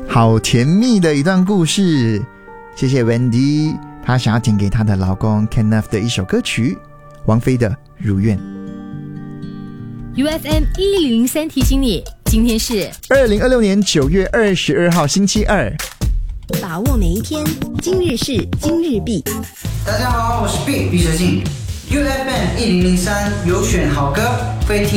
好甜蜜的一段故事。谢谢 Wendy， 她想要点给她的老公 Kenneth 的一首歌曲，王菲的《如愿》。 UFM 1003提醒你，今天是 2026年9月22号星期二。 把握每一天，今日事今日毕。 大家好，我是毕蛇信。UFM 1003有选好歌，会听